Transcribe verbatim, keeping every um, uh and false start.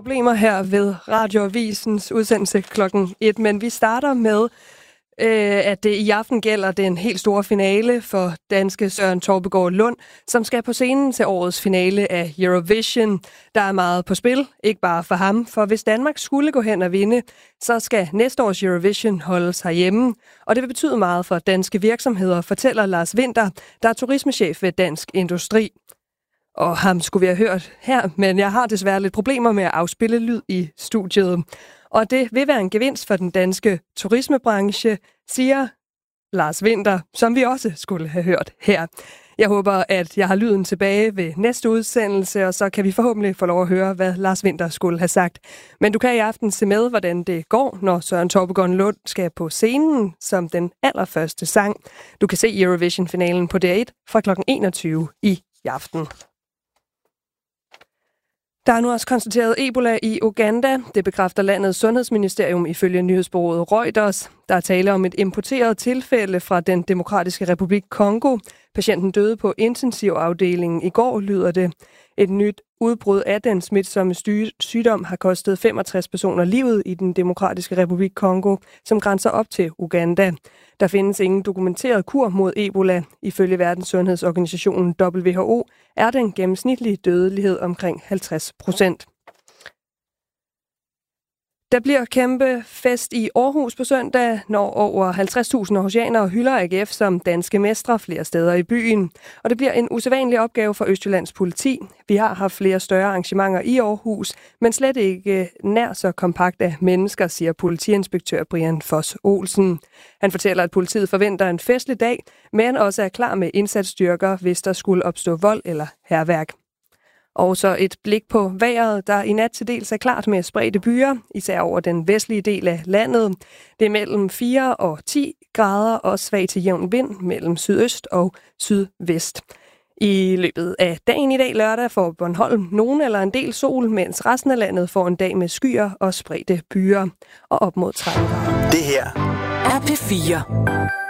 problemer her ved Radioavisens udsendelse klokken et, men vi starter med, øh, at det i aften gælder den helt store finale for danske Søren Torpegaard Lund, som skal på scenen til årets finale af Eurovision. Der er meget på spil, ikke bare for ham, for hvis Danmark skulle gå hen og vinde, så skal næste års Eurovision holdes herhjemme, og det vil betyde meget for danske virksomheder, fortæller Lars Winther, der er turismechef ved Dansk Industri. Og ham skulle vi have hørt her, men jeg har desværre lidt problemer med at afspille lyd i studiet. Og det vil være en gevinst for den danske turismebranche, siger Lars Winther, som vi også skulle have hørt her. Jeg håber, at jeg har lyden tilbage ved næste udsendelse, og så kan vi forhåbentlig få lov at høre, hvad Lars Winther skulle have sagt. Men du kan i aften se med, hvordan det går, når Søren Torpegaard Lund skal på scenen som den allerførste sang. Du kan se Eurovision-finalen på D R et fra klokken enogtyve i aften. Der er nu også konstateret Ebola i Uganda. Det bekræfter landets sundhedsministerium ifølge nyhedsbureauet Reuters. Der er tale om et importeret tilfælde fra den Demokratiske Republik Kongo. Patienten døde på intensivafdelingen i går, lyder det. Et nyt udbrud af den smitsomme sygdom har kostet femogtres personer livet i den Demokratiske Republik Kongo, som grænser op til Uganda. Der findes ingen dokumenteret kur mod Ebola. Ifølge Verdenssundhedsorganisationen W H O er den gennemsnitlige dødelighed omkring halvtreds procent. Der bliver kæmpe fest i Aarhus på søndag, når over halvtreds tusind aarhusianere hylder A G F som danske mestre flere steder i byen. Og det bliver en usædvanlig opgave for Østjyllands politi. Vi har haft flere større arrangementer i Aarhus, men slet ikke nær så kompakt af mennesker, siger politiinspektør Brian Foss Olsen. Han fortæller, at politiet forventer en festlig dag, men også er klar med indsatsstyrker, hvis der skulle opstå vold eller hærværk. Og så et blik på vejret, der i nat til dels er klart med spredte byer, især over den vestlige del af landet. Det er mellem fire og ti grader og svag til jævn vind mellem sydøst og sydvest. I løbet af dagen i dag lørdag får Bornholm nogen eller en del sol, mens resten af landet får en dag med skyer og spredte byer og op mod tredive grader. Det her er P fire.